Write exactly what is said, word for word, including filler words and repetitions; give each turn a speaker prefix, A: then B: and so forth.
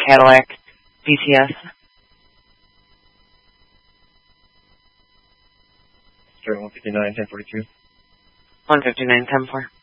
A: Cadillac D T S.
B: Start one fifty-nine, ten forty-two.
A: one fifty-nine, ten four.